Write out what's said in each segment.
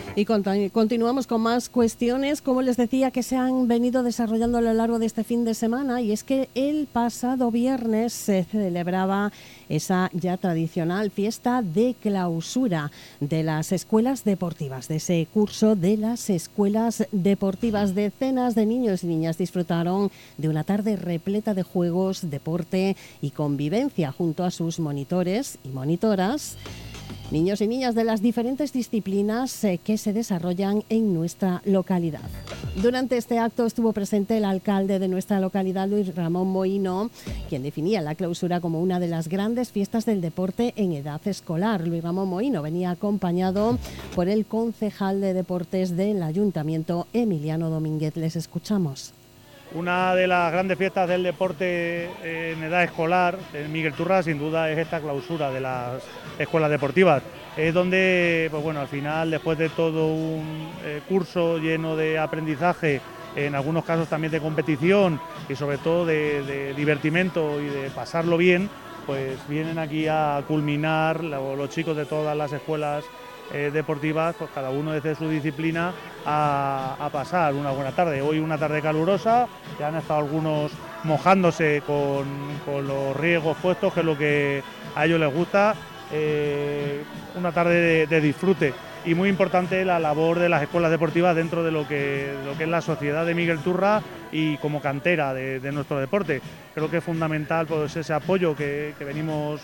Y continuamos con más cuestiones, como les decía, que se han venido desarrollando a lo largo de este fin de semana, y es que el pasado viernes se celebraba esa ya tradicional fiesta de clausura de las escuelas deportivas, de ese curso de las escuelas deportivas. Decenas de niños y niñas disfrutaron de una tarde repleta de juegos, deporte y convivencia junto a sus monitores y monitoras. Niños y niñas de las diferentes disciplinas que se desarrollan en nuestra localidad. Durante este acto estuvo presente el alcalde de nuestra localidad, Luis Ramón Mohino, quien definía la clausura como una de las grandes fiestas del deporte en edad escolar. Luis Ramón Mohino venía acompañado por el concejal de deportes del Ayuntamiento, Emiliano Domínguez. Les escuchamos. Una de las grandes fiestas del deporte en edad escolar en Miguel Turra, sin duda, es esta clausura de las escuelas deportivas. Es donde, pues bueno, al final, después de todo un curso lleno de aprendizaje, en algunos casos también de competición y sobre todo de divertimento y de pasarlo bien, pues vienen aquí a culminar los chicos de todas las escuelas deportivas, pues cada uno desde su disciplina a pasar una buena tarde. Hoy una tarde calurosa, ya han estado algunos mojándose con los riegos puestos, que es lo que a ellos les gusta. Una tarde de disfrute, y muy importante la labor de las escuelas deportivas dentro de lo que es la sociedad de Miguel Turra y como cantera de nuestro deporte. Creo que es fundamental, pues, ese apoyo que venimos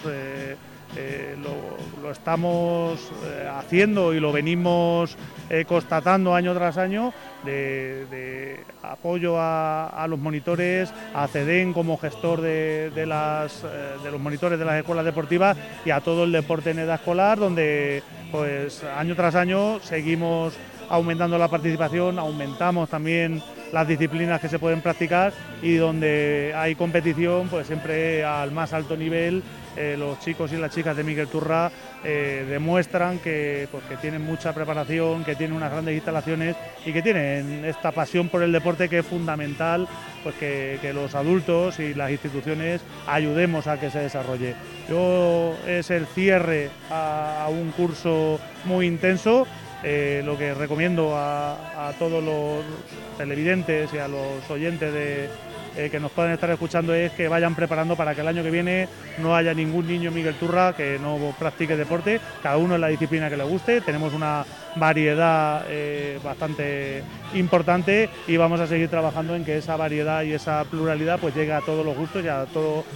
lo estamos haciendo y lo venimos constatando año tras año, de apoyo a los monitores, a CEDEN como gestor de los monitores de las escuelas deportivas y a todo el deporte en edad escolar, donde pues año tras año seguimos aumentando la participación, aumentamos también las disciplinas que se pueden practicar, y donde hay competición, pues siempre al más alto nivel. Los chicos y las chicas de Miguel Turra demuestran que tienen mucha preparación, que tienen unas grandes instalaciones y que tienen esta pasión por el deporte, que es fundamental, pues que los adultos y las instituciones ayudemos a que se desarrolle. Es el cierre a un curso muy intenso. Lo que recomiendo a todos los televidentes y a los oyentes que nos puedan estar escuchando es que vayan preparando para que el año que viene no haya ningún niño en Miguel Turra que no practique deporte, cada uno en la disciplina que le guste. Tenemos una variedad bastante importante y vamos a seguir trabajando en que esa variedad y esa pluralidad pues llegue a todos los gustos y a todo